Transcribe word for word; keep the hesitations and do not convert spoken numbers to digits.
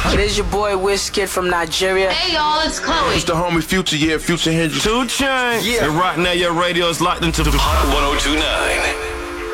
It is your boy Wizkid from Nigeria. Hey y'all, it's Chloe. It's the homie Future, yeah, Future Hendrix. two Chainz. Yeah. And right now your radio is locked into the Hot one oh two nine.